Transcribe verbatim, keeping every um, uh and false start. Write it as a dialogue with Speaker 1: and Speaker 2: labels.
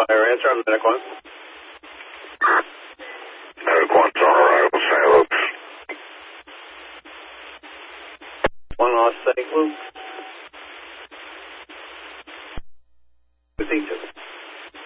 Speaker 1: Fire answer, I'm Medic one.
Speaker 2: Medic one's on arrival, Saint Luke's.
Speaker 1: One lost Saint Luke's.